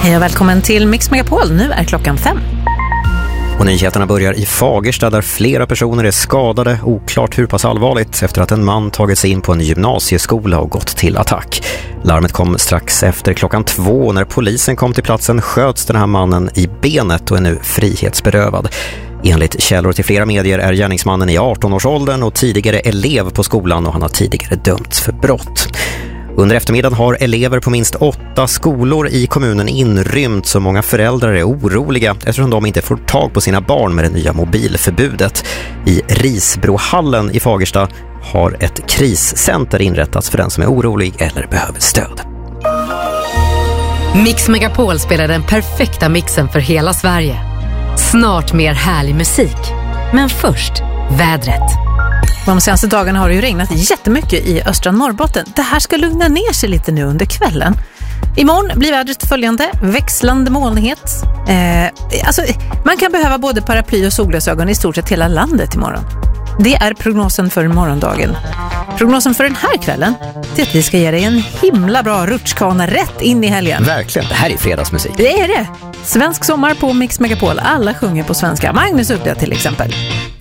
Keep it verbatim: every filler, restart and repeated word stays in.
Hej och välkommen till Mix Megapol. Nu är klockan fem. Och nyheterna börjar i Fagersta där flera personer är skadade, oklart hur pass allvarligt, efter att en man tagit sig in på en gymnasieskola och gått till attack. Larmet kom strax efter klockan två. När polisen kom till platsen sköts den här mannen i benet och är nu frihetsberövad. Enligt källor till flera medier är gärningsmannen i arton-årsåldern och tidigare elev på skolan, och han har tidigare dömts för brott. Under eftermiddagen har elever på minst åtta skolor i kommunen inrymt, så många föräldrar är oroliga eftersom de inte får tag på sina barn med det nya mobilförbudet. I Risbrohallen i Fagersta har ett kriscenter inrättats för den som är orolig eller behöver stöd. Mix Megapol spelar den perfekta mixen för hela Sverige. Snart mer härlig musik. Men först, vädret. De senaste dagarna har det ju regnat jättemycket i östra Norrbotten. Det här ska lugna ner sig lite nu under kvällen. Imorgon blir vädret följande: växlande molnighet. Eh, alltså, man kan behöva både paraply och solglasögon i stort sett hela landet imorgon. Det är prognosen för morgondagen. Prognosen för den här kvällen är att vi ska ge dig en himla bra rutschkana rätt in i helgen. Verkligen, det här är fredagsmusik. Det är det. Svensk sommar på Mix Megapol. Alla sjunger på svenska. Magnus Uggla till exempel.